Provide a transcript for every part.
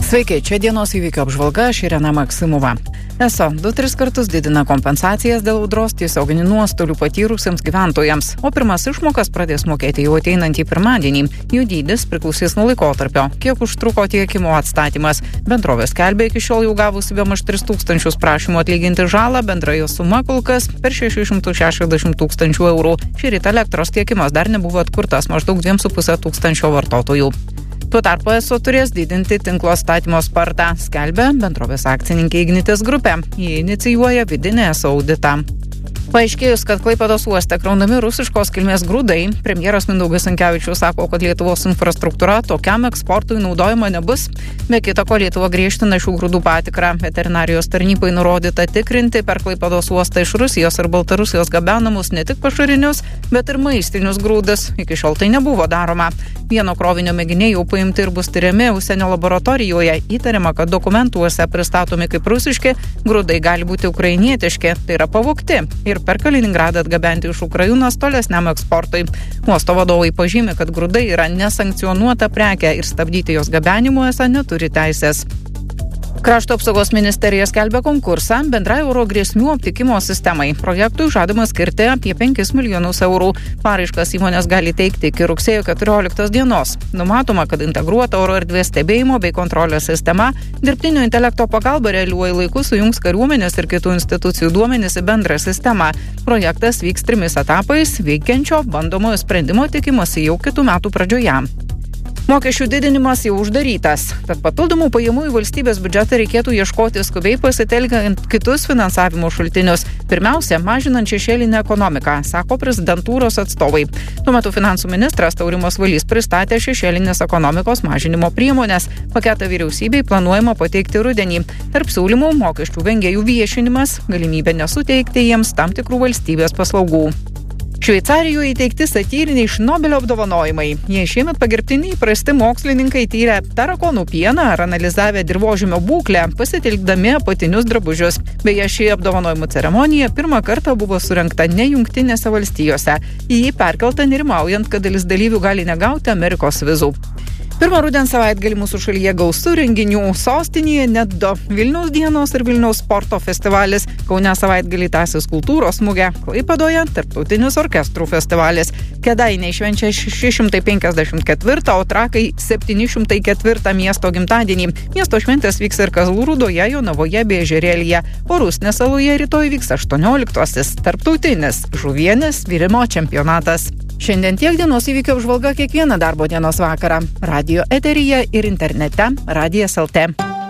Sveiki, čia dienos įvykio apžvalga, aš Irena Maksimova. ESO 2-3 kartus didina kompensacijas dėl audros tiesioginių nuostolių patyrusiems gyventojams, o pirmas išmokas pradės mokėti jau ateinantį pirmadienį. Jų dydis priklausys nuo laikotarpio, kiek užtruko tiekimo atstatymas. Bendrovė skelbia iki šiol jau gavusi bemaž 3000 prašymų atlyginti žalą, bendra jo suma kol kas per 660 000 eurų. Šįryt elektros tiekimas dar nebuvo atkurtas maždaug 2500 vartotojų. Tuo tarpu ESO turės didinti tinklo statymo spartą, skelbia bendrovės akcininkė Ignitis grupė. Jie inicijuoja vidinį ESO auditą. Paaiškėjus, kad Klaipėdos uoste kraunami rusiškos kilmės grūdai, premjeras Mindaugas Sinkevičius sako, kad Lietuvos infrastruktūra tokiam eksportui naudojama nebus. Be kita ko, Lietuva griežtina šių grūdų patikrą. Veterinarijos tarnybai nurodyta tikrinti per Klaipėdos uostą iš Rusijos ir Baltarusijos gabenamus ne tik pašarinius, bet ir maistinius grūdus. Iki šiol tai nebuvo daroma. Vieno krovinio mėginiai jau paimti ir bus tyriami užsienio laboratorijoje. Įtariama, kad dokumentuose pristatomi kaip rusiški, grūdai gali būti ukrainietiški, tai yra pavogti ir per Kaliningradą atgabenti iš Ukrainos tolesniam eksportui. Uosto vadovai pažymi, kad grūdai yra nesankcionuota prekė ir stabdyti jos gabenimo esą neturi teisės. Krašto apsaugos ministerija skelbia konkursą bendrai oro grėsmių aptikimo sistemai. Projektui žadama skirti apie 5 milijonus eurų. Paraiškas įmonės gali teikti iki rugsėjo 14 dienos. Numatoma, kad integruota oro erdvės stebėjimo bei kontrolės sistema dirbtinio intelekto pagalba realiuoju laiku sujungs kariuomenės ir kitų institucijų duomenis į bendrą sistemą. Projektas vyks 3 etapais, veikiančio bandomojo sprendimo tikimasi jau kitų metų pradžioje. Mokesčių didinimas jau uždarytas, tad papildomų pajamų į valstybės biudžetą reikėtų ieškoti skubiai pasitelkiant kitus finansavimo šaltinius. Pirmiausia, mažinant šešėlinę ekonomiką, sako prezidentūros atstovai. Tuo metu finansų ministras Taurimas Valys pristatė šešėlinės ekonomikos mažinimo priemonės. Paketą vyriausybei planuojama pateikti rudenį. Tarp siūlymų mokesčių vengėjų viešinimas, galimybė nesuteikti jiems tam tikrų valstybės paslaugų. Šveicarijoje įteikti satyriniai Šnobelio apdovanojimai. Jie šiemet pagerbti neįprasti mokslininkai tyrė tarakonų pieną ar analizavę dirvožemio būklę, pasitelkdami apatinius drabužius. Beje, ši apdovanojimų ceremonija pirmą kartą buvo surengta ne Jungtinėse valstijose. Į jį perkelta nerimaujant, kad dalis dalyvių gali negauti Amerikos vizų. Pirmą rudens savaitgalį mūsų šalyje gausu renginių. Sostinėje net 2 Vilniaus dienos ir Vilniaus sporto festivalis. Kaune savaitgalį tęsis kultūros mugė. Klaipėdoje tarptautinis orkestrų festivalis. Kėdainiai švenčia 654, o Trakai 704 miesto gimtadienį. Miesto šventės vyks ir Kazlų Rūdoje, Jonavoje bei Ežerėlyje. O Rusnės saloje rytoj vyks 18-asis tarptautinis žuvienės virimo čempionatas. Šiandien tiek dienos įvykio apžvalga kiekvieną darbo dienos vakarą. Radio eteryje ir internete Radijas LT.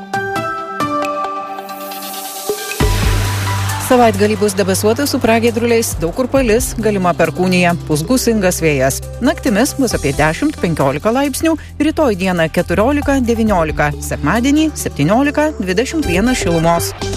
Savaitgalį bus debesuota su pragiedruliais, daug kur palis, galima perkūnija, pūs gūsingas vėjas. Naktimis bus apie 10-15 laipsnių, rytoj dieną 14-19, sekmadienį 17-21 šilumos.